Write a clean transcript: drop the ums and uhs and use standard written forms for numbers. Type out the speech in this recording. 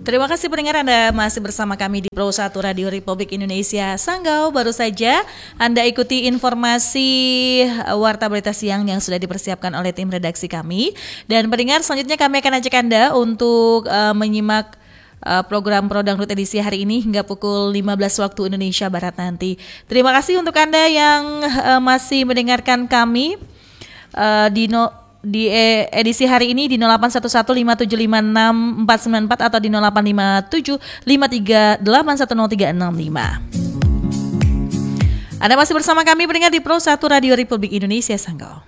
Terima kasih pendengar, Anda masih bersama kami di Pro 1 Radio Republik Indonesia Sanggau. Baru saja Anda ikuti informasi Warta Berita Siang yang sudah dipersiapkan oleh tim redaksi kami. Dan pendengar, selanjutnya kami akan ajak Anda untuk menyimak program Pro Dangdut edisi hari ini hingga pukul 15 waktu Indonesia Barat nanti. Terima kasih untuk Anda yang masih mendengarkan kami di edisi hari ini di 081157564494 atau di 085753810365. Anda masih bersama kami pendengar di Pro 1 Radio Republik Indonesia Sanggau.